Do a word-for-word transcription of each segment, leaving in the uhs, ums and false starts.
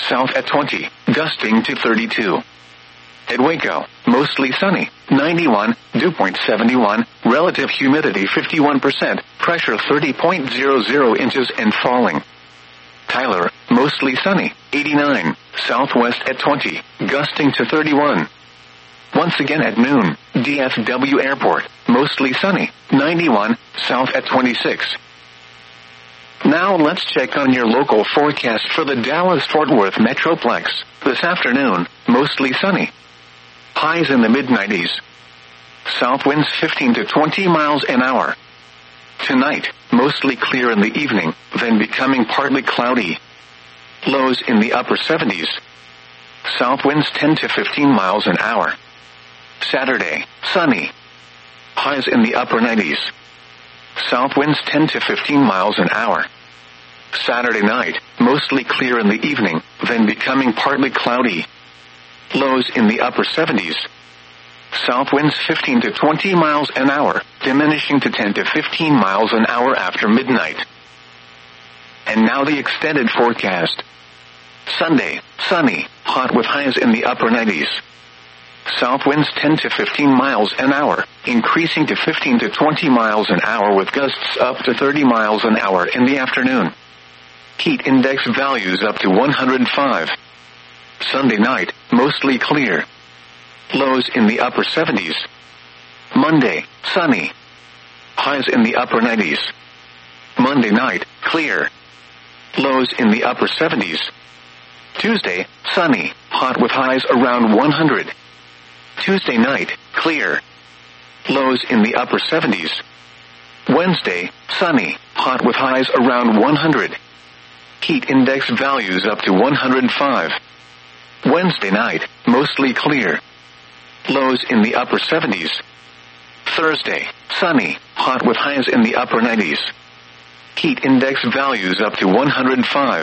south at twenty, gusting to thirty-two. At Waco, mostly sunny, ninety-one, dew point seventy-one, relative humidity fifty-one percent, pressure thirty point zero zero inches and falling. Tyler, mostly sunny, eighty-nine, southwest at twenty, gusting to thirty-one. Once again at noon, D F W Airport, mostly sunny, ninety-one, south at twenty-six. Now let's check on your local forecast for the Dallas-Fort Worth Metroplex. This afternoon, mostly sunny. Highs in the mid nineties. South winds fifteen to twenty miles an hour. Tonight, mostly clear in the evening, then becoming partly cloudy. Lows in the upper seventies. South winds ten to fifteen miles an hour. Saturday, sunny. Highs in the upper nineties. South winds ten to fifteen miles an hour. Saturday night, mostly clear in the evening, then becoming partly cloudy. Lows in the upper seventies. South winds fifteen to twenty miles an hour, diminishing to ten to fifteen miles an hour after midnight. And now the extended forecast. Sunday, sunny, hot with highs in the upper nineties. South winds ten to fifteen miles an hour, increasing to fifteen to twenty miles an hour with gusts up to thirty miles an hour in the afternoon. Heat index values up to one hundred five. Sunday night, mostly clear. Lows in the upper seventies. Monday, sunny. Highs in the upper nineties. Monday night, clear. Lows in the upper seventies. Tuesday, sunny, hot with highs around one hundred. Tuesday night, clear. Lows in the upper seventies. Wednesday, sunny, hot with highs around one hundred. Heat index values up to one hundred five. Wednesday night, mostly clear. Lows in the upper seventies. Thursday, sunny, hot with highs in the upper nineties. Heat index values up to one hundred five.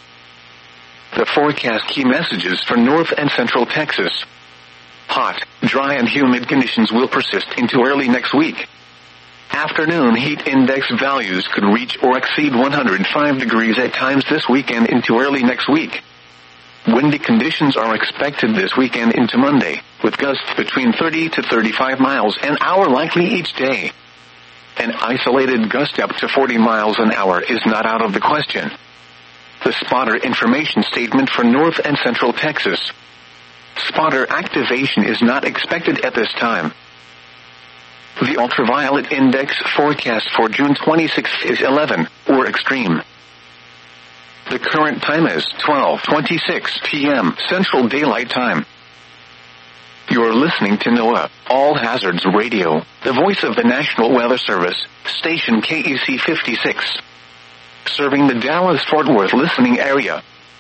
The forecast key messages for North and Central Texas. Hot, dry and humid conditions will persist into early next week. Afternoon heat index values could reach or exceed one hundred five degrees at times this weekend into early next week. Windy conditions are expected this weekend into Monday, with gusts between thirty to thirty-five miles an hour likely each day. An isolated gust up to forty miles an hour is not out of the question. The spotter information statement for North and Central Texas. Spotter activation is not expected at this time. The ultraviolet index forecast for June twenty-sixth is eleven, or extreme. The current time is twelve twenty-six p.m. Central Daylight Time. You're listening to NOAA, All Hazards Radio, the voice of the National Weather Service, station K E C fifty-six. Serving the Dallas-Fort Worth listening area.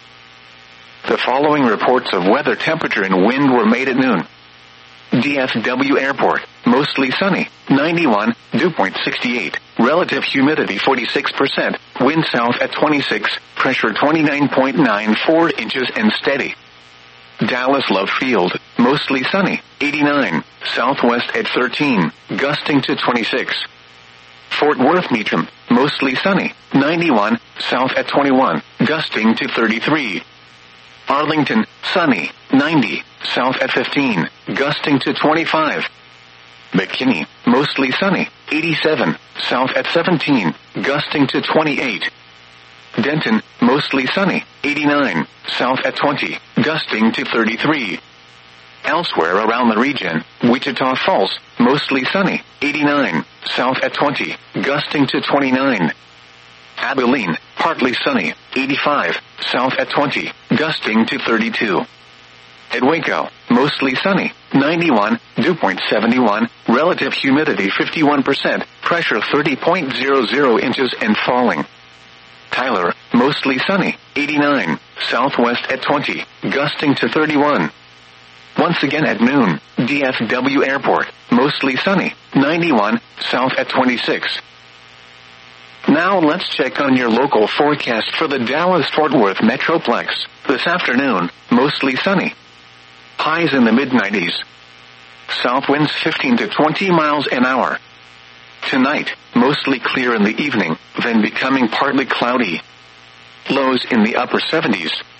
The following reports of weather, temperature, and wind were made at noon. D F W Airport, mostly sunny, ninety-one, dew point sixty-eight, relative humidity forty-six percent, wind south at twenty-six, pressure twenty-nine point nine four inches and steady. Dallas Love Field, mostly sunny, eighty-nine, southwest at thirteen, gusting to twenty-six. Fort Worth Meacham, mostly sunny, ninety-one, south at twenty-one, gusting to thirty-three. Arlington, sunny, ninety, south at fifteen, gusting to twenty-five. McKinney, mostly sunny, eighty-seven, south at seventeen, gusting to twenty-eight. Denton, mostly sunny, eighty-nine, south at twenty, gusting to thirty-three. Elsewhere around the region, Wichita Falls, mostly sunny, eighty-nine, south at twenty, gusting to twenty-nine. Abilene, partly sunny, eighty-five, south at twenty, gusting to thirty-two. At Waco, mostly sunny, ninety-one, dew point seventy-one, relative humidity fifty-one percent, pressure thirty point zero zero inches and falling. Tyler, mostly sunny, eighty-nine, southwest at twenty, gusting to thirty-one. Once again at noon, D F W Airport, mostly sunny, ninety-one, south at twenty-six. Now let's check on your local forecast for the Dallas-Fort Worth Metroplex. This afternoon, mostly sunny. Highs in the mid nineties. South winds fifteen to twenty miles an hour. Tonight, mostly clear in the evening, then becoming partly cloudy. Lows in the upper seventies.